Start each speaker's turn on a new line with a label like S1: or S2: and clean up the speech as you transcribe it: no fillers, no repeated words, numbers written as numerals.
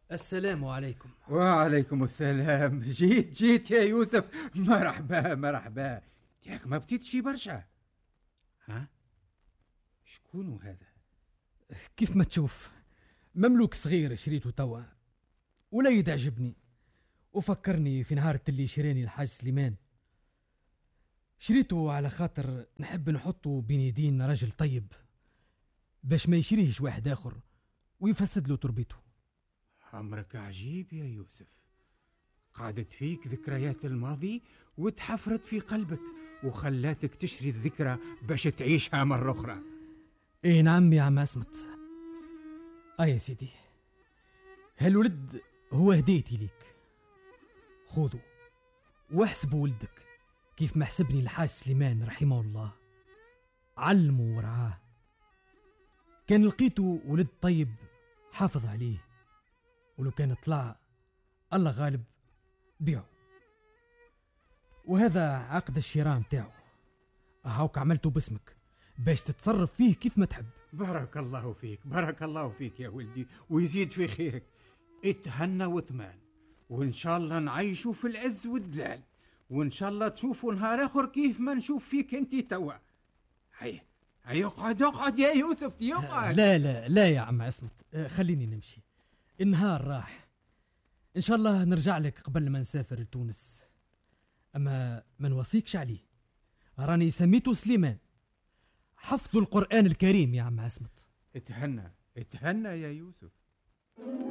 S1: السلام عليكم.
S2: وعليكم السلام. جيت يا يوسف. مرحبا مرحبا. ياك ما بتيت شي برشا. ها شكون هذا؟
S1: كيف ما تشوف مملوك صغير شريته توا، ولا يعجبني وفكرني في نهار اللي شراني الحاج سليمان. شريته على خاطر نحب نحطه بين يدين رجل طيب باش ما يشريهش واحد آخر ويفسد له تربيته.
S2: أمرك عجيب يا يوسف، قعدت فيك ذكريات الماضي وتحفرت في قلبك وخلاتك تشري الذكرى باش تعيشها مرة أخرى.
S1: ايه نعم يا عم اسمت. يا سيدي، هالولد هو هديتي ليك، خذه واحسبه ولدك كيف ما حسبني الحاج سليمان رحمه الله. علمه ورعاه، كان لقيته ولد طيب حافظ عليه، ولو كان طلع الله غالب بيعه. وهذا عقد الشراء متاعه، هاوك عملته باسمك باش تتصرف فيه كيف ما تحب.
S2: بارك الله فيك، بارك الله فيك يا ولدي، ويزيد في خيرك. اتهنى واطمئن، وان شاء الله نعيشوا في العز والدلال، وان شاء الله تشوفوا نهار اخر كيف ما نشوف فيك انت توا. هيا اقعد يا يوسف، يقعد.
S1: لا يا عم اسمت، خليني نمشي، النهار راح. ان شاء الله نرجع لك قبل ما نسافر لتونس، اما ما نوصيكش عليه، راني سميته سليمان، حفظ القرآن الكريم يا عم اسمت.
S2: اتهنى يا يوسف.